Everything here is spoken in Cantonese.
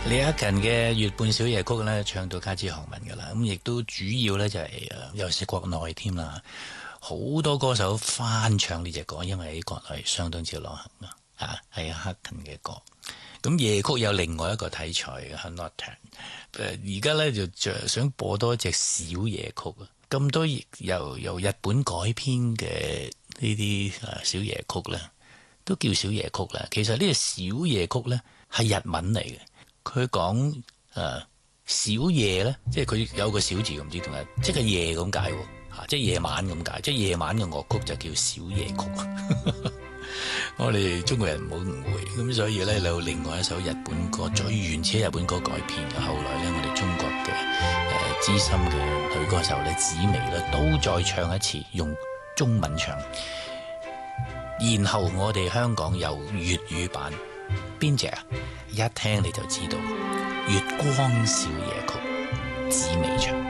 李克勤嘅《月半小夜曲》咧，唱到家之行文噶啦，咁亦都主要咧就係尤其是國內添啦，好多歌手翻唱呢隻歌，因為喺國內相當之流行啊，係克勤嘅歌。咁夜曲有另外一個題材嘅 Nocturne， 而家咧就想播多一隻小夜曲啊，咁多由日本改編嘅呢啲小夜曲咧，都叫小夜曲啦。其實呢隻小夜曲咧係日文嚟嘅。佢講小夜咧，即係佢有個小字唔知點解，即係夜咁解喎，即係夜晚咁解，即係夜晚嘅樂曲就叫小夜曲。我哋中國人唔好誤會，咁所以咧有另外一首日本歌，最原始日本歌改編嘅，後來咧我哋中國嘅資深嘅女歌手咧紫薇咧都再唱一次，用中文唱，然後我哋香港有粵語版。邊隻啊？一聽你就知道《月光小夜曲》，紫薇唱。